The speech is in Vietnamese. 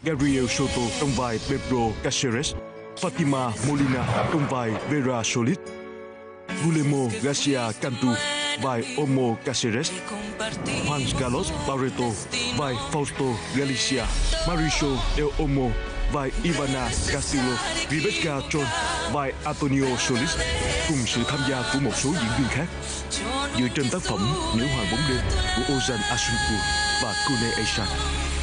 Gabriel Soto trong vai Pedro Caceres, Fatima Molina trong vai Vera Solis, Guillermo Garcia Cantu vai Omo Caceres, Juan Carlos Barreto vai Fausto Galicia, Mauricio El Omo vai Ivana Castillo, Rebecca John vai Antonio Solis, cùng sự tham gia của một số diễn viên khác. Dựa trên tác phẩm Nữ hoàng bóng đêm của Ozan Asuncu và Kune Aisan.